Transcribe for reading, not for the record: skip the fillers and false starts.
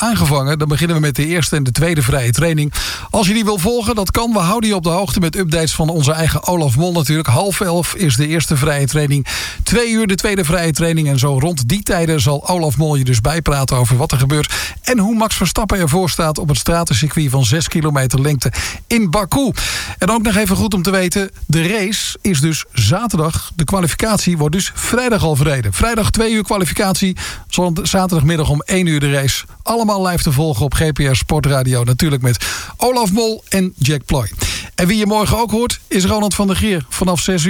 aangevangen. Dan beginnen we met de eerste en de tweede vrije training. Als je die wil volgen, dat kan. We houden je op de hoogte met updates van onze eigen Olaf Mol natuurlijk. 10:30 is de eerste vrije training. 2 uur de tweede vrije training. En zo rond die tijden zal Olaf Mol je dus bijpraten over wat er gebeurt. En hoe Max Verstappen ervoor staat op het stratencircuit van 6 kilometer lengte in Baku. En ook nog even goed om te weten, de race is dus zaterdag. De kwalificatie wordt dus vrijdag al verreden. Vrijdag 2 uur kwalificatie. Zaterdagmiddag om 1 uur de race. Allemaal live te volgen op GPR Sportradio. Natuurlijk met Olaf Mol en Jack Ploy. En wie je morgen ook hoort is Ronald van der Geer vanaf 6 uur.